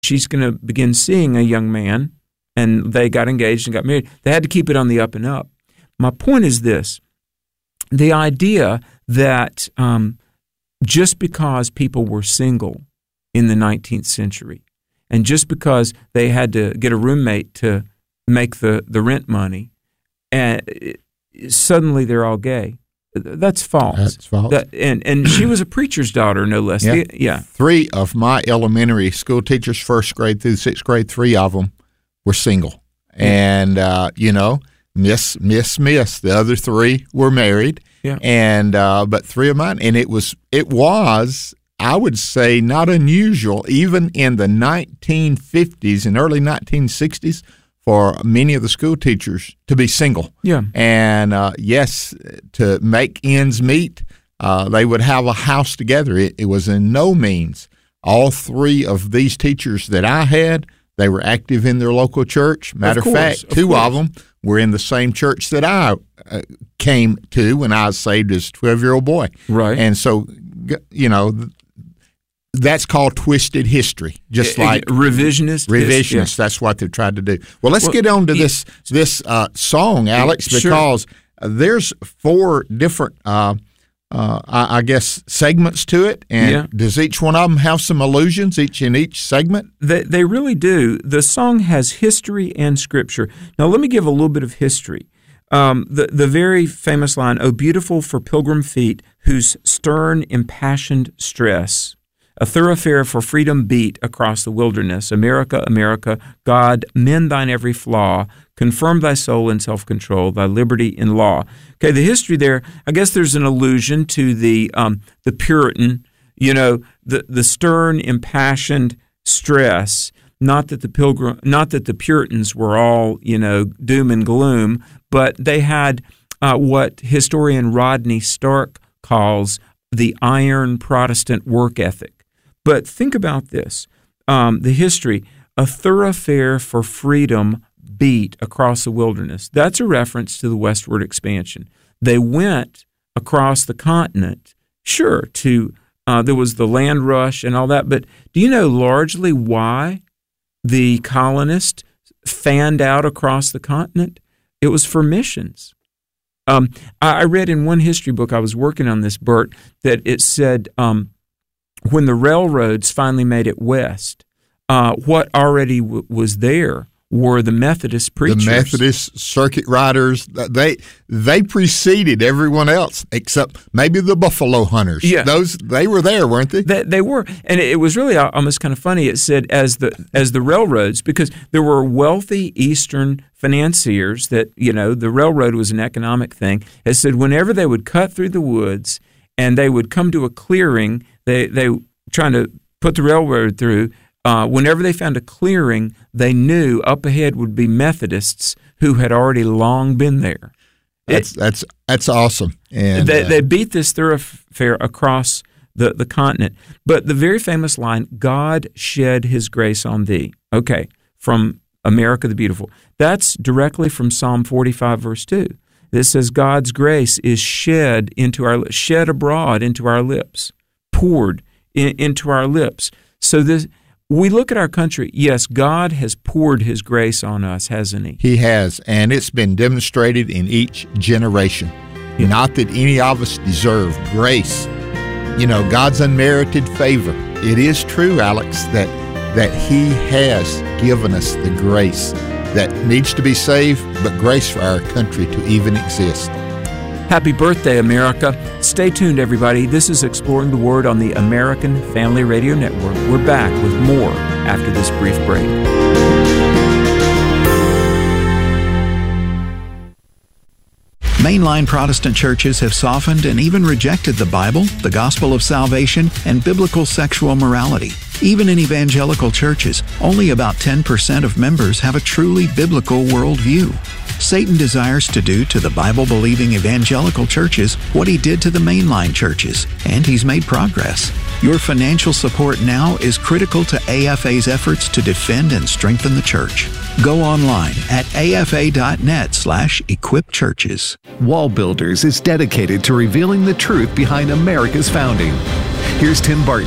she's going to begin seeing a young man, and they got engaged and got married. They had to keep it on the up and up. My point is this: the idea that just because people were single in the 19th century, and just because they had to get a roommate to make the rent money, and suddenly they're all gay. That's false. That's false. And she was a preacher's daughter, no less. Yeah. 3 of my elementary school teachers, 1st grade through 6th grade, 3 of them were single. And, miss. The other 3 were married. Yeah. And but 3 of mine, and it was, I would say, not unusual, even in the 1950s and early 1960s, for many of the school teachers to be single. Yeah. And, yes, to make ends meet, they would have a house together. It was in no means. All 3 of these teachers that I had, they were active in their local church. Matter of fact, 2 of them were in the same church that I came to when I was saved as a 12-year-old boy. Right. And so, that's called twisted history, just like revisionist. Yeah. That's what they're trying to do. Well, let's get on to this song, Alex, because there's 4 different, I guess, segments to it. And does each one of them have some allusions, each segment? They really do. The song has history and scripture. Now, let me give a little bit of history. The very famous line, "O beautiful for pilgrim feet, whose stern, impassioned stress a thoroughfare for freedom beat across the wilderness. America, America, God, mend thine every flaw, confirm thy soul in self-control, thy liberty in law." Okay, the history there, I guess there's an allusion to the Puritan, the stern, impassioned stress. Not that the Puritans were all, doom and gloom, but they had what historian Rodney Stark calls the iron Protestant work ethic. But think about this, the history, a thoroughfare for freedom beat across the wilderness. That's a reference to the westward expansion. They went across the continent, sure, there was the land rush and all that, but do you know largely why the colonists fanned out across the continent? It was for missions. I read in one history book, I was working on this, Bert, that it said when the railroads finally made it west, what already was there were the Methodist preachers. The Methodist circuit riders, they preceded everyone else except maybe the buffalo hunters. Yeah. They were there, weren't they? They were. And it was really almost kind of funny. It said as the railroads, because there were wealthy Eastern financiers that, the railroad was an economic thing. It said whenever they would cut through the woods and they would come to a clearing, they trying to put the railroad through, whenever they found a clearing, they knew up ahead would be Methodists who had already long been there. That's awesome. And they beat this thoroughfare across the continent. But the very famous line, "God shed His grace on thee." Okay, from America the Beautiful. That's directly from Psalm 45, verse 2. This says, "God's grace is shed abroad into our lips, poured into our lips." So we look at our country. Yes, God has poured His grace on us, hasn't He? He has, and it's been demonstrated in each generation. Yeah. Not that any of us deserve grace. God's unmerited favor. It is true, Alex, that He has given us the grace that needs to be saved, but grace for our country to even exist. Happy birthday, America. Stay tuned, everybody. This is Exploring the Word on the American Family Radio Network. We're back with more after this brief break. Mainline Protestant churches have softened and even rejected the Bible, the gospel of salvation, and biblical sexual morality. Even in evangelical churches, only about 10% of members have a truly biblical worldview. Satan desires to do to the Bible-believing evangelical churches what he did to the mainline churches, and he's made progress. Your financial support now is critical to AFA's efforts to defend and strengthen the church. Go online at afa.net/equipchurches. Wall Builders is dedicated to revealing the truth behind America's founding. Here's Tim Barton,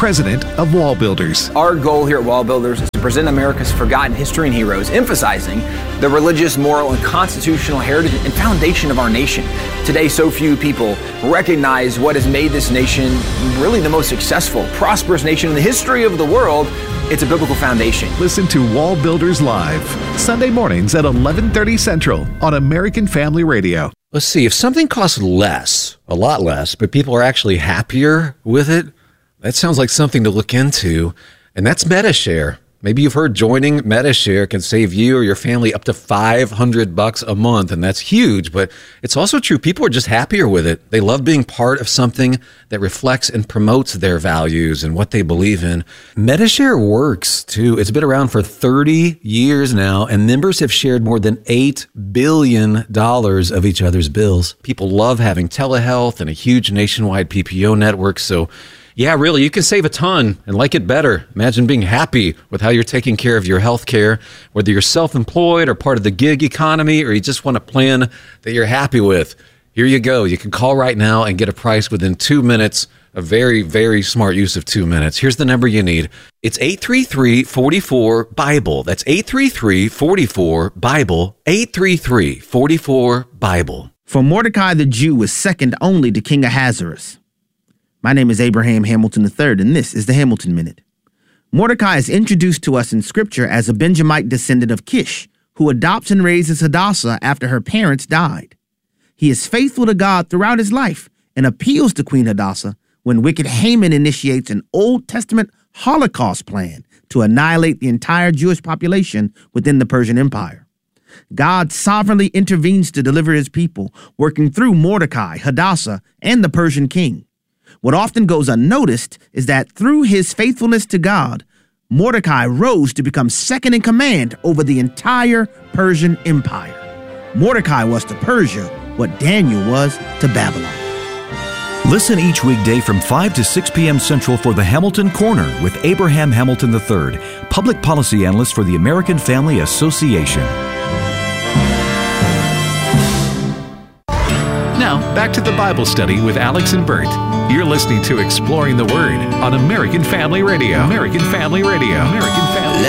president of Wall Builders. Our goal here at Wall Builders is to present America's forgotten history and heroes, emphasizing the religious, moral, and constitutional heritage and foundation of our nation. Today, so few people recognize what has made this nation really the most successful, prosperous nation in the history of the world. It's a biblical foundation. Listen to Wall Builders Live, Sunday mornings at 11:30 Central on American Family Radio. Let's see, if something costs less, a lot less, but people are actually happier with it, that sounds like something to look into, and that's Medi-Share. Maybe you've heard joining Medi-Share can save you or your family up to $500 a month, and that's huge, but it's also true. People are just happier with it. They love being part of something that reflects and promotes their values and what they believe in. Medi-Share works, too. It's been around for 30 years now, and members have shared more than $8 billion of each other's bills. People love having telehealth and a huge nationwide PPO network, so yeah, really, you can save a ton and like it better. Imagine being happy with how you're taking care of your health care, whether you're self-employed or part of the gig economy, or you just want a plan that you're happy with. Here you go. You can call right now and get a price within 2 minutes. A very, very smart use of 2 minutes. Here's the number you need. It's 833-44-BIBLE. That's 833-44-BIBLE. 833-44-BIBLE. For Mordecai the Jew was second only to King Ahasuerus. My name is Abraham Hamilton III, and this is the Hamilton Minute. Mordecai is introduced to us in Scripture as a Benjamite descendant of Kish, who adopts and raises Hadassah after her parents died. He is faithful to God throughout his life and appeals to Queen Hadassah when wicked Haman initiates an Old Testament Holocaust plan to annihilate the entire Jewish population within the Persian Empire. God sovereignly intervenes to deliver his people, working through Mordecai, Hadassah, and the Persian king. What often goes unnoticed is that through his faithfulness to God, Mordecai rose to become second in command over the entire Persian Empire. Mordecai was to Persia what Daniel was to Babylon. Listen each weekday from 5 to 6 p.m. Central for the Hamilton Corner with Abraham Hamilton III, public policy analyst for the American Family Association. Now, back to the Bible study with Alex and Bert. You're listening to Exploring the Word on American Family Radio. American Family Radio. American Family.